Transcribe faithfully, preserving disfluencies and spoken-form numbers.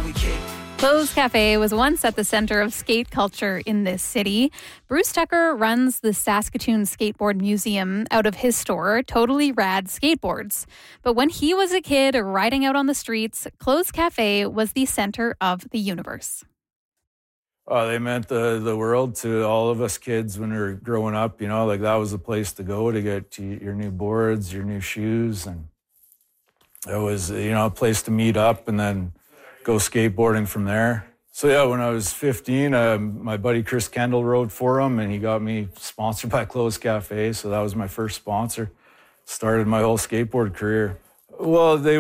we kick. Clothes Cafe was once at the center of skate culture in this city. Bruce Tucker runs the Saskatoon Skateboard Museum out of his store, Totally Rad Skateboards. But when he was a kid riding out on the streets, Clothes Cafe was the center of the universe. Oh, they meant the, the world to all of us kids when we were growing up. You know, like that was the place to go to get to your new boards, your new shoes. And it was, you know, a place to meet up and then go skateboarding from there. So yeah, when I was fifteen, uh, my buddy Chris Kendall rode for him and he got me sponsored by Clothes Cafe. So that was my first sponsor. Started my whole skateboard career. Well, they